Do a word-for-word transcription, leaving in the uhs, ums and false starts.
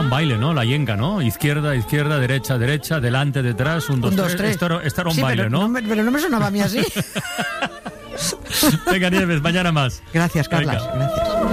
un baile, ¿no? La yenga, ¿no? Izquierda, izquierda, derecha, derecha, delante, detrás, un, dos, Un, dos, tres. tres. Esto era, esto era un Sí, baile, pero ¿no? no me- pero no me sonaba a mí así. Venga, Nieves, mañana más. Gracias, Carlas. Venga. Gracias.